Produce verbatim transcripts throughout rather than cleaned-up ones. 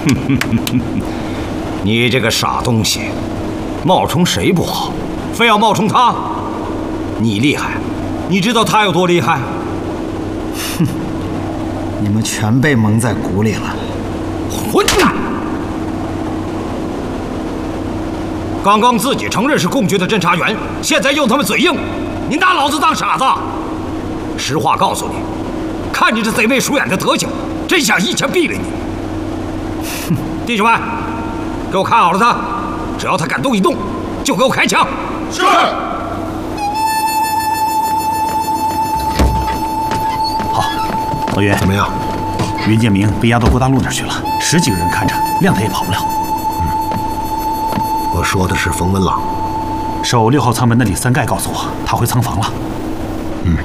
你这个傻东西，冒充谁不好，非要冒充他？你厉害，你知道他有多厉害？ 哼，你们全被蒙在鼓里了！ 混蛋！刚刚自己承认是共军的侦察员，现在又他妈嘴硬，你拿老子当傻子？实话告诉你，看你这贼眉鼠眼的德行，真想一枪毙了你！哼，弟兄们，给我看好了他，只要他敢动一动，就给我开枪！ 是。 好，老袁， 怎么样？ 云建明被押到郭大路那儿去了，十几个人看着，谅他也跑不了。 嗯，我说的是冯文朗。 守六号舱门的李三盖告诉我，他回舱房了。 嗯。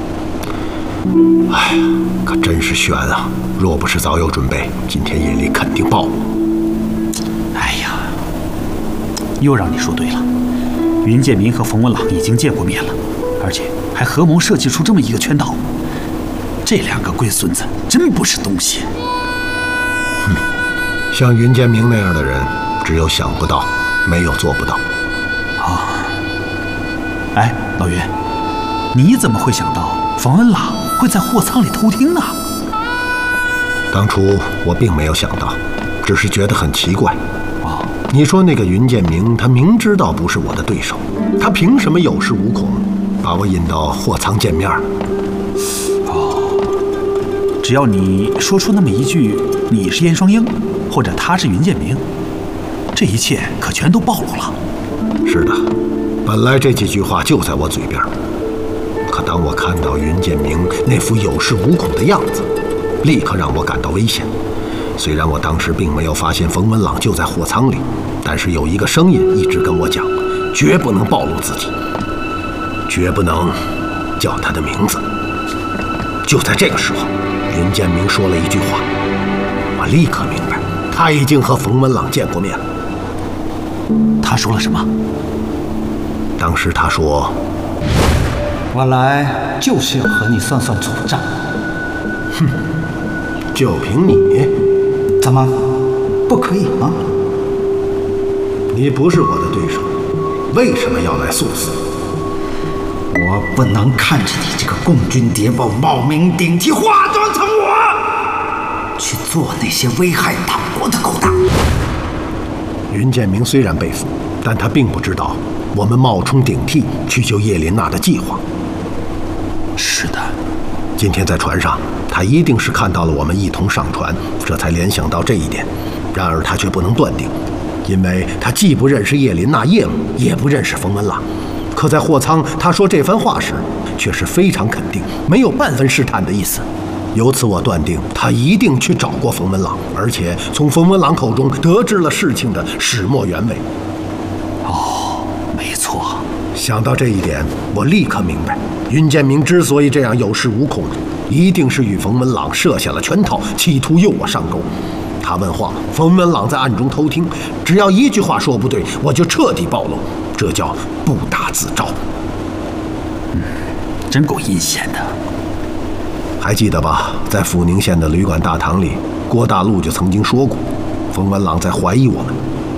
哎呀，可真是悬啊！若不是早有准备，今天夜里肯定爆了。 哎呀，又让你说对了。云建明和冯文朗已经见过面了，而且还合谋设计出这么一个圈套。这两个龟孙子真不是东西。 哼，像云建明那样的人，只有想不到，没有做不到。 啊，哎，老云，你怎么会想到冯文朗会在货舱里偷听呢？ 当初我并没有想到，只是觉得很奇怪。 哦， 你说那个云建明，他明知道不是我的对手，他凭什么有恃无恐，把我引到货舱见面？ 哦，只要你说出那么一句“你是燕双鹰”或者“他是云建明”，这一切可全都暴露了。 是的，本来这几句话就在我嘴边。可当我看到云建明那副有恃无恐的样子，立刻让我感到危险。虽然我当时并没有发现冯文朗就在货舱里，但是有一个声音一直跟我讲，绝不能暴露自己，绝不能叫他的名字。就在这个时候，云建明说了一句话，我立刻明白，他已经和冯文朗见过面了。 他说了什么？ 当时他说， 我来就是要和你算算总账。 哼，就凭你？ 怎么，不可以吗？ 你不是我的对手，为什么要来送死？ 我不能看着你这个共军谍报冒名顶替，化妆成我，去做那些危害党国的勾当。 云建明虽然被俘，但他并不知道我们冒充顶替去救叶琳娜的计划。 是的， 今天在船上，他一定是看到了我们一同上船，这才联想到这一点。然而他却不能断定，因为他既不认识叶琳娜叶母，也不认识冯文朗。可在货舱他说这番话时，却是非常肯定，没有半分试探的意思。由此我断定，他一定去找过冯文朗，而且从冯文朗口中得知了事情的始末原委。 哦，没错。 想到这一点，我立刻明白，云建明之所以这样有恃无恐，一定是与冯文朗设下了圈套，企图诱我上钩。他问话，冯文朗在暗中偷听，只要一句话说不对，我就彻底暴露，这叫不打自招。 嗯，真够阴险的。 还记得吧？在阜宁县的旅馆大堂里，郭大路就曾经说过，冯文朗在怀疑我们。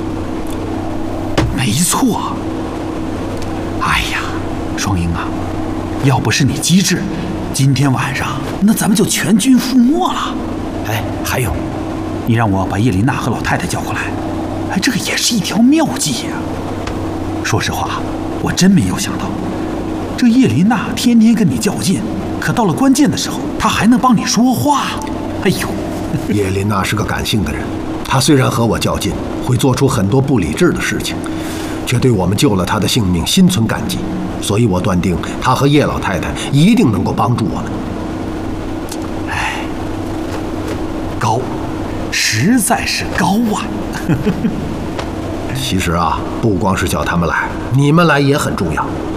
没错。哎呀，双鹰啊，要不是你机智，今天晚上那咱们就全军覆没了。哎，还有，你让我把叶琳娜和老太太叫过来，哎，这个也是一条妙计呀。说实话，我真没有想到，这叶琳娜天天跟你较劲，可到了关键的时候，她还能帮你说话。哎呦， 叶琳娜是个感性的人，她虽然和我较劲，会做出很多不理智的事情，却对我们救了她的性命心存感激，所以我断定她和叶老太太一定能够帮助我们。 哎，高，实在是高啊！ 其实啊，不光是叫他们来，你们来也很重要。